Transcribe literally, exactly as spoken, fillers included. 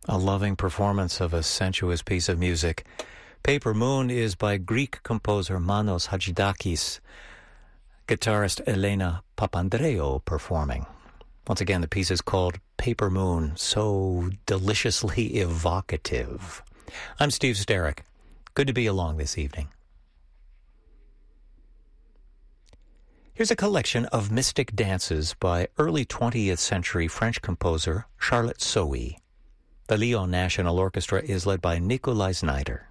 A loving performance of a sensuous piece of music. Paper Moon is by Greek composer Manos Hadjidakis, guitarist Elena Papandreou performing. Once again, the piece is called Paper Moon, so deliciously evocative. I'm Steve Sterrick. Good to be along this evening. Here's a collection of mystic dances by early twentieth century French composer Charlotte Sohi. The Lyon National Orchestra is led by Nikolai Znaider.